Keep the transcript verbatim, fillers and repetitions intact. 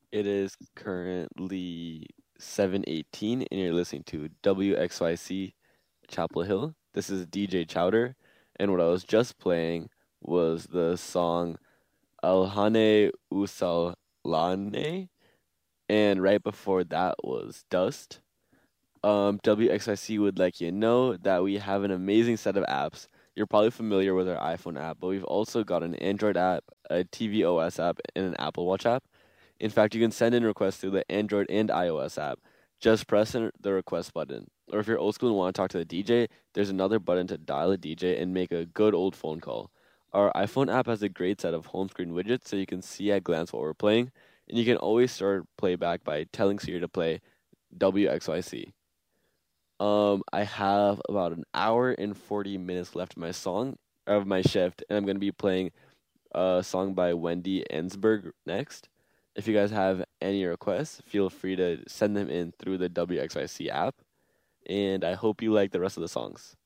It is currently seven eighteen and you're listening to W X Y C Chapel Hill. This is D J Chowder, and what I was just playing was the song Alhane Usalane, and right before that was Dust. Um, W X Y C would like you know that we have an amazing set of apps. You're probably familiar with our iPhone app, but we've also got an Android app, a tvOS app, and an Apple Watch app. In fact, you can send in requests through the Android and iOS app. Just press in the request button. Or if you're old school and want to talk to the D J, there's another button to dial a D J and make a good old phone call. Our iPhone app has a great set of home screen widgets so you can see at glance what we're playing, and you can always start playback by telling Siri to play W X Y C. Um, I have about an hour and forty minutes left of my song of my shift, and I'm gonna be playing a song by Wendy Ensberg next. If you guys have any requests, feel free to send them in through the W X Y C app, and I hope you like the rest of the songs.